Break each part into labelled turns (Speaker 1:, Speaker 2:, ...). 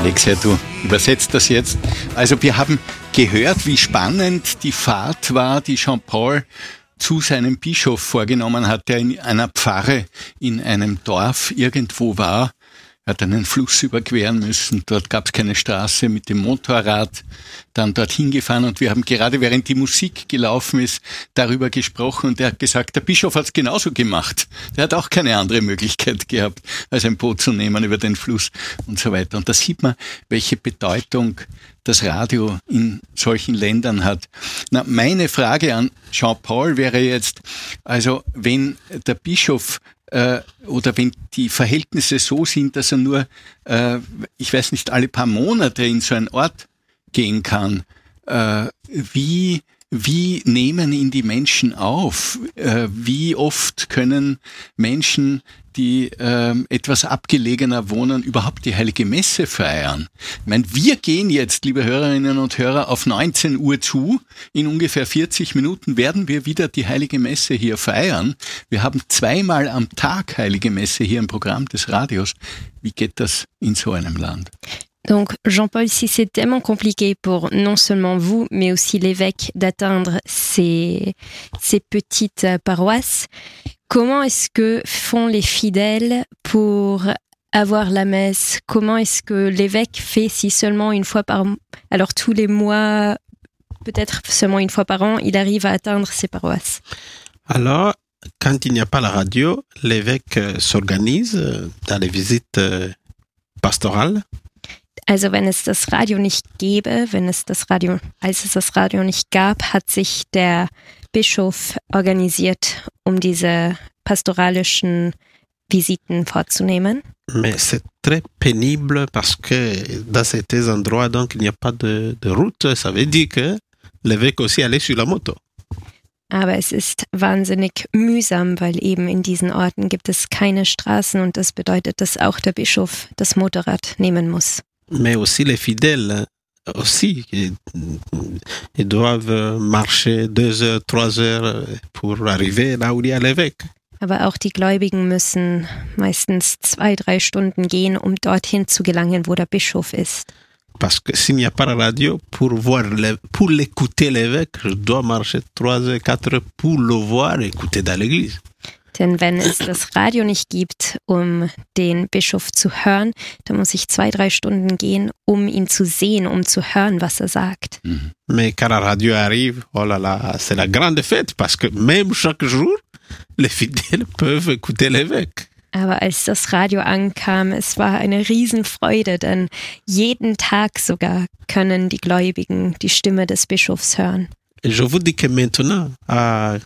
Speaker 1: Alexia, du übersetzt das jetzt. Also wir haben gehört, wie spannend die Fahrt war, die Jean-Paul zu seinem Bischof vorgenommen hat, der in einer Pfarre in einem Dorf irgendwo war. Er hat einen Fluss überqueren müssen, dort gab es keine Straße, mit dem Motorrad dann dorthin gefahren und wir haben gerade, während die Musik gelaufen ist, darüber gesprochen und er hat gesagt, der Bischof hat es genauso gemacht. Der hat auch keine andere Möglichkeit gehabt, als ein Boot zu nehmen über den Fluss und so weiter. Und da sieht man, welche Bedeutung das Radio in solchen Ländern hat. Na, meine Frage an Jean-Paul wäre jetzt, also wenn der Bischof oder wenn die Verhältnisse so sind, dass er nur, ich weiß nicht, alle paar Monate in so einen Ort gehen kann, wie nehmen ihn die Menschen auf? Wie oft können Menschen, die etwas abgelegener wohnen, überhaupt die Heilige Messe feiern? Ich meine, wir gehen jetzt, liebe Hörerinnen und Hörer, auf 19 Uhr zu. In ungefähr 40 Minuten werden wir wieder die Heilige Messe hier feiern. Wir haben 2-mal am Tag Heilige Messe hier im Programm des Radios. Wie geht das in so einem Land?
Speaker 2: Donc, Jean-Paul, si c'est tellement compliqué pour non seulement vous, mais aussi l'évêque d'atteindre ces petites paroisses, comment est-ce que font les fidèles pour avoir la messe? Comment est-ce que l'évêque fait si seulement une fois alors tous les mois, peut-être seulement une fois par an, il arrive à atteindre ces paroisses?
Speaker 3: Alors, quand il n'y a pas la radio, l'évêque s'organise dans les visites pastorales.
Speaker 2: Also wenn es das Radio nicht gäbe, als es das Radio nicht gab, hat sich der Bischof organisiert, um diese pastoralischen Visiten vorzunehmen.
Speaker 3: Mais c'est très pénible parce que dans ces endroits, donc, il n'y a pas de route. Ça veut dire que l'évêque aussi allait sur la moto.
Speaker 2: Aber es ist wahnsinnig mühsam, weil eben in diesen Orten gibt es keine Straßen und das bedeutet, dass auch der Bischof das Motorrad nehmen muss.
Speaker 3: Mais aussi les fidèles, aussi, ils doivent marcher 2 heures, 3 heures pour arriver là où il y a l'évêque.
Speaker 2: Aber auch die Gläubigen müssen meistens 2-3 Stunden gehen, um dorthin zu gelangen, wo der Bischof ist.
Speaker 3: Parce que s'il n'y a pas la radio, pour l'écouter l'évêque, je dois marcher 3 heures, 4 heures pour le voir et écouter dans l'église.
Speaker 2: Denn wenn es das Radio nicht gibt, um den Bischof zu hören, dann muss ich 2-3 Stunden gehen, um ihn zu sehen, um zu hören, was er sagt.
Speaker 3: Mais quand la radio arrive, oh là là, c'est la grande fête, parce que même chaque jour, les fidèles peuvent écouter l'évêque.
Speaker 2: Aber als das Radio ankam, es war eine Riesenfreude, denn jeden Tag sogar können die Gläubigen die Stimme des Bischofs hören.
Speaker 3: Et je vous dis que maintenant, à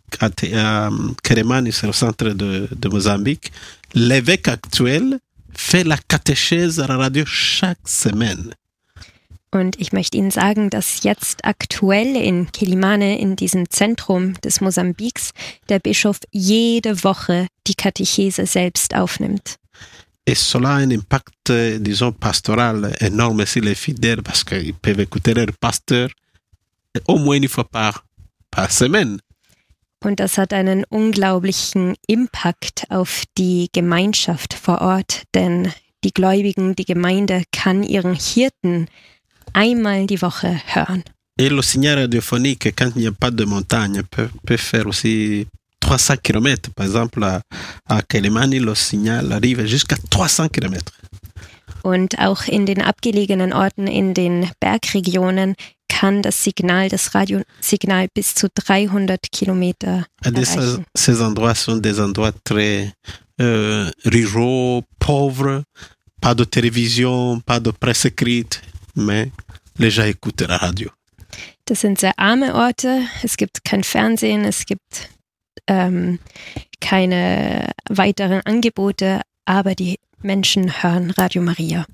Speaker 3: Quelimane, c'est le centre de Mozambique, l'évêque actuel fait la catéchèse à la radio chaque semaine.
Speaker 2: Und ich möchte Ihnen sagen, dass jetzt aktuell in Quelimane, in diesem Zentrum des Mosambiks, der Bischof jede Woche die Katechese selbst aufnimmt.
Speaker 3: Et cela a un impact, disons, pastoral énorme sur les fidèles parce qu'ils peuvent écouter leur pasteur au moins une fois par semaine.
Speaker 2: Und das hat einen unglaublichen Impact auf die Gemeinschaft vor Ort, denn die Gläubigen, die Gemeinde kann ihren Hirten einmal die Woche hören.
Speaker 3: Et le signal radiophonique, quand il n'y a pas de montagne, peut faire aussi 300 km. Par exemple, à Quelimane, le signal arrive jusqu'à 300 km.
Speaker 2: Und auch in den abgelegenen Orten, in den Bergregionen, kann das Signal, das Radiosignal bis zu 300 Kilometer erreichen.
Speaker 3: Ces endroits sont des endroits très ruraux, pauvres, pas de télévision, pas de presse écrite, mais les gens écoutent la radio.
Speaker 2: Das sind sehr arme Orte, es gibt kein Fernsehen, es gibt keine weiteren Angebote, aber die Menschen hören Radio Maria.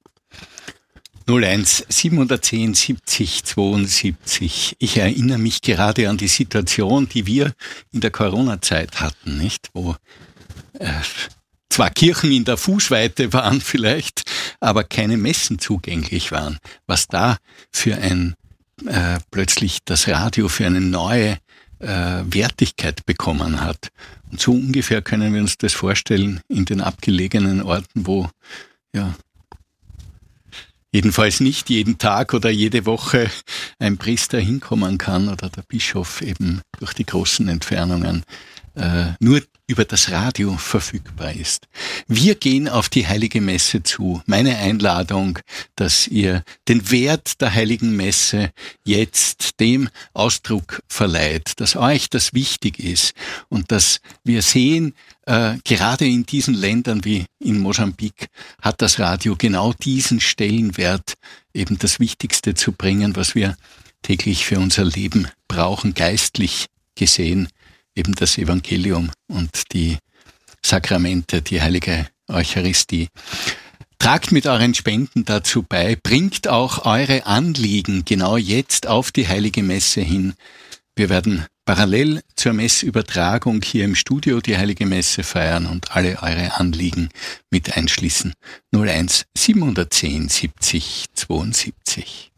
Speaker 1: 01 710 70 72. Ich erinnere mich gerade an die Situation, die wir in der Corona-Zeit hatten, nicht? Wo zwar Kirchen in der Fußweite waren vielleicht, aber keine Messen zugänglich waren. Was da für plötzlich das Radio für eine neue Wertigkeit bekommen hat. Und so ungefähr können wir uns das vorstellen in den abgelegenen Orten, wo ja jedenfalls nicht jeden Tag oder jede Woche ein Priester hinkommen kann oder der Bischof eben durch die großen Entfernungen nur über das Radio verfügbar ist. Wir gehen auf die Heilige Messe zu. Meine Einladung, dass ihr den Wert der Heiligen Messe jetzt dem Ausdruck verleiht, dass euch das wichtig ist und dass wir sehen, gerade in diesen Ländern wie in Mosambik hat das Radio genau diesen Stellenwert, eben das Wichtigste zu bringen, was wir täglich für unser Leben brauchen, geistlich gesehen, eben das Evangelium und die Sakramente, die heilige Eucharistie. Tragt mit euren Spenden dazu bei, bringt auch eure Anliegen genau jetzt auf die Heilige Messe hin. Wir werden parallel zur Messübertragung hier im Studio die Heilige Messe feiern und alle eure Anliegen mit einschließen. 01 710 70 72.